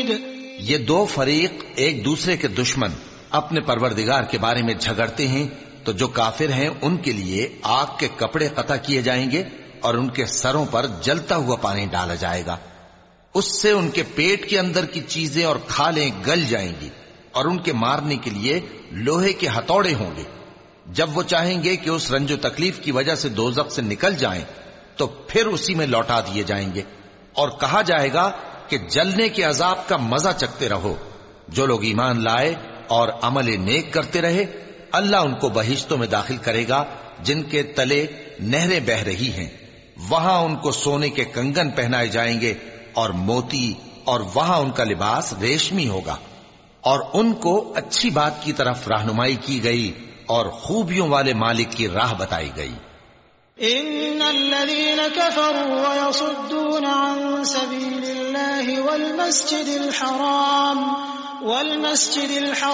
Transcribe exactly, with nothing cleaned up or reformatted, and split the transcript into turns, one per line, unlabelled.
شديد.
یہ دو فریق ایک دوسرے کے دشمن اپنے پروردگار کے بارے میں جھگڑتے ہیں، تو جو کافر ہیں ان کے لیے آگ کے کپڑے قطع کیے جائیں گے اور ان کے سروں پر جلتا ہوا پانی ڈالا جائے گا، اس سے ان کے پیٹ کے اندر کی چیزیں اور کھالیں گل جائیں گی، اور ان کے مارنے کے لیے لوہے کے ہتھوڑے ہوں گے۔ جب وہ چاہیں گے کہ اس رنج و تکلیف کی وجہ سے دوزخ سے نکل جائیں تو پھر اسی میں لوٹا دیے جائیں گے، اور کہا جائے گا کہ جلنے کے عذاب کا مزہ چکھتے رہو۔ جو لوگ ایمان لائے اور عمل نیک کرتے رہے، اللہ ان کو بہشتوں میں داخل کرے گا جن کے تلے نہریں بہ رہی ہیں، وہاں ان کو سونے کے کنگن پہنائے جائیں گے اور موتی، اور وہاں ان کا لباس ریشمی ہوگا، اور ان کو اچھی بات کی طرف رہنمائی کی گئی اور خوبیوں والے مالک کی راہ بتائی گئی۔
ان الذين كفروا ويصدون عن سبيل الله والمسجد الحرام والمسجد الحرام